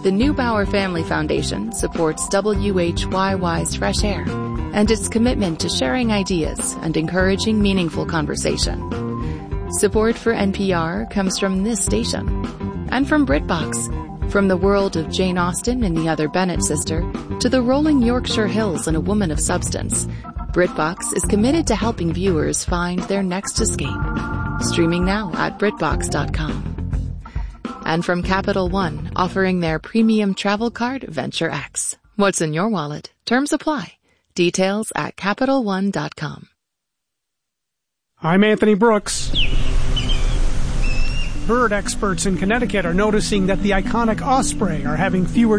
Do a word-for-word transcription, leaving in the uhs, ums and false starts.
The Neubauer Family Foundation supports W H Y Y's Fresh Air and its commitment to sharing ideas and encouraging meaningful conversation. Support for N P R comes from this station and from BritBox, from the world of Jane Austen and the Other Bennet Sister to the rolling Yorkshire Hills and A Woman of Substance. BritBox is committed to helping viewers find their next escape. Streaming now at BritBox dot com. And from Capital One, offering their premium travel card, Venture X. What's in your wallet? Terms apply. Details at Capital One dot com. I'm Anthony Brooks. Bird experts in Connecticut are noticing that the iconic osprey are having fewer